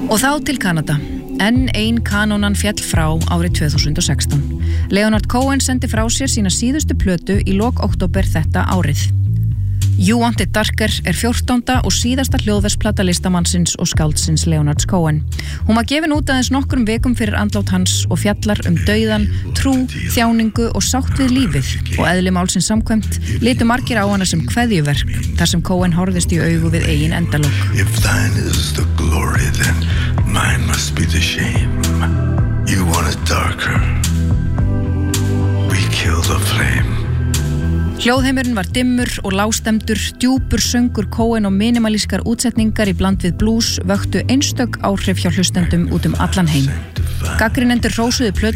Og þá til Kanada. Enn ein kanónan fjall frá árið 2016. Leonard Cohen sendi frá sér sína síðustu plötu í lok október þetta árið. You Want It Darker 14. og síðasta hljóðversplata listamannsins og skáldsins Leonards Cohen. Hún var gefin út aðeins nokkrum vikum fyrir andlát hans og fjallar dauðan, trú, þjáningu og sátt við lífið og eðli málsins samkvæmt litu margir á hana sem kveðjuverk þar sem Cohen horfðist í augu við eigin endalok. If thine is the glory, then mine must be the shame. You want it darker. We kill the flame. Hljóðheimurinn var dimmur og lágstemdur, djúpur söngur Cohen og minimalískar útsetningar í bland við blues vöktu einstök áhrif hjá hlustendum út allan heim. Gagnrýnendur hrósuðu plötunni